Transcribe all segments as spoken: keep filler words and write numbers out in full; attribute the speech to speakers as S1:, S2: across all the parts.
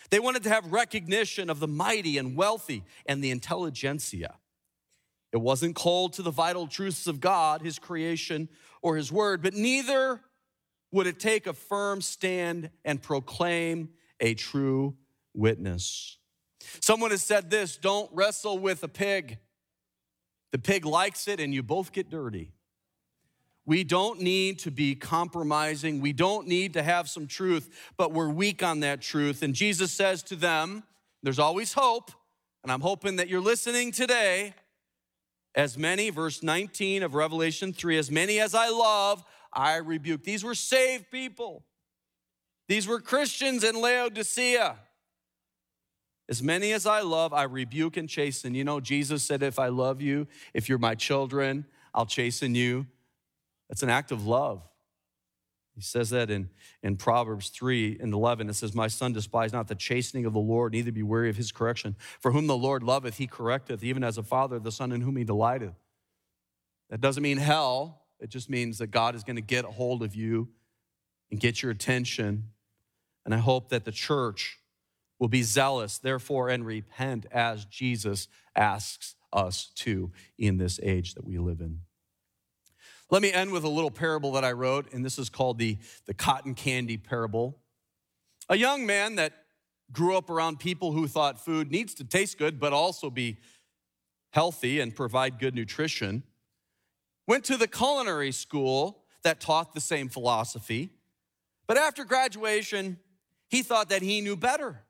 S1: They wanted to have recognition of the mighty and wealthy and the intelligentsia. It wasn't cold to the vital truths of God, his creation, or his word, but neither would it take a firm stand and proclaim a true witness. Someone has said this: don't wrestle with a pig. The pig likes it and you both get dirty. We don't need to be compromising. We don't need to have some truth, but we're weak on that truth. And Jesus says to them, there's always hope, and I'm hoping that you're listening today. As many, verse nineteen of Revelation three, as many as I love, I rebuke. These were saved people. These were Christians in Laodicea. As many as I love, I rebuke and chasten. You know, Jesus said, if I love you, if you're my children, I'll chasten you. That's an act of love. He says that in, in Proverbs three and eleven. It says, my son, despise not the chastening of the Lord, neither be weary of his correction. For whom the Lord loveth, he correcteth, even as a father the son in whom he delighteth. That doesn't mean hell. It just means that God is going to get a hold of you and get your attention. And I hope that the church will be zealous, therefore, and repent as Jesus asks us to in this age that we live in. Let me end with a little parable that I wrote, and this is called the, the cotton candy parable. A young man that grew up around people who thought food needs to taste good, but also be healthy and provide good nutrition, went to the culinary school that taught the same philosophy, but after graduation, he thought that he knew better.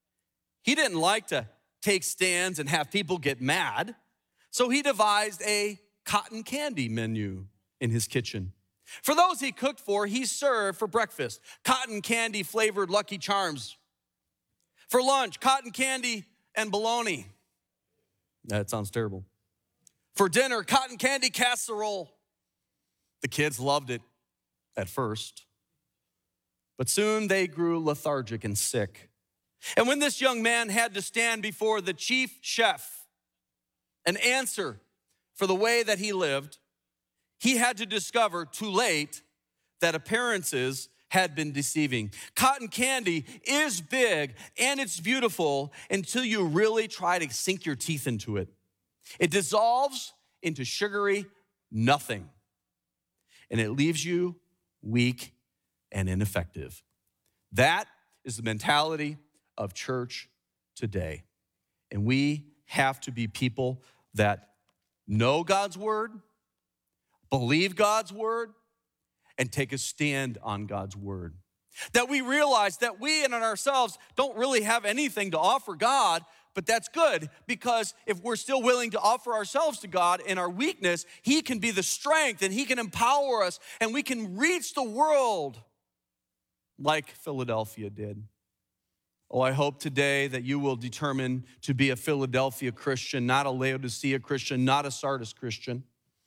S1: He didn't like to take stands and have people get mad, so he devised a cotton candy menu in his kitchen. For those he cooked for, he served for breakfast cotton candy flavored Lucky Charms. For lunch, cotton candy and bologna. That sounds terrible. For dinner, cotton candy casserole. The kids loved it at first, but soon they grew lethargic and sick. And when this young man had to stand before the chief chef and answer for the way that he lived, he had to discover too late that appearances had been deceiving. Cotton candy is big and it's beautiful until you really try to sink your teeth into it. It dissolves into sugary nothing, and it leaves you weak and ineffective. That is the mentality of church today. And we have to be people that know God's word, believe God's word, and take a stand on God's word. That we realize that we in and ourselves don't really have anything to offer God, but that's good, because if we're still willing to offer ourselves to God in our weakness, he can be the strength and he can empower us and we can reach the world like Philadelphia did. Oh, I hope today that you will determine to be a Philadelphia Christian, not a Laodicea Christian, not a Sardis Christian.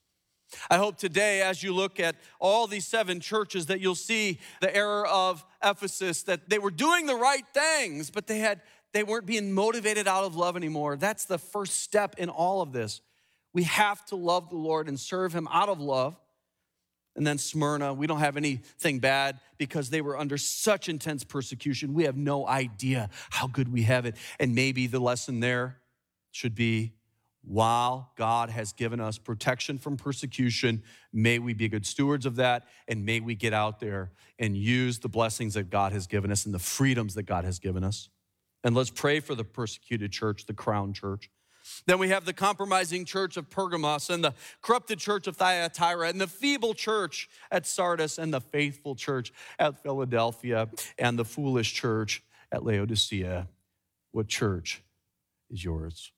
S1: I hope today, as you look at all these seven churches, that you'll see the error of Ephesus, that they were doing the right things, but they had they weren't being motivated out of love anymore. That's the first step in all of this. We have to love the Lord and serve him out of love. And then Smyrna, we don't have anything bad because they were under such intense persecution. We have no idea how good we have it. And maybe the lesson there should be, while God has given us protection from persecution, may we be good stewards of that, and may we get out there and use the blessings that God has given us and the freedoms that God has given us. And let's pray for the persecuted church, the crown church. Then we have the compromising church of Pergamos and the corrupted church of Thyatira and the feeble church at Sardis and the faithful church at Philadelphia and the foolish church at Laodicea. What church is yours?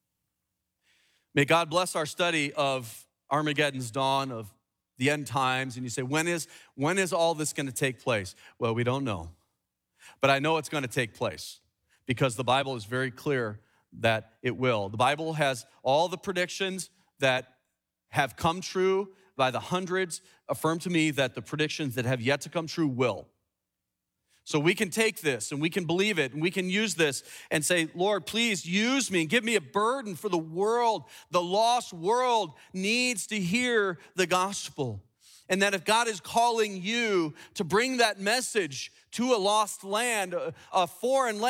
S1: May God bless our study of Armageddon's dawn, of the end times. And you say, when is, when is all this going to take place? Well, we don't know. But I know it's going to take place because the Bible is very clear that it will. The Bible has all the predictions that have come true by the hundreds. Affirm to me that the predictions that have yet to come true will. So we can take this and we can believe it and we can use this and say, Lord, please use me and give me a burden for the world. The lost world needs to hear the gospel. And that if God is calling you to bring that message to a lost land, a foreign land,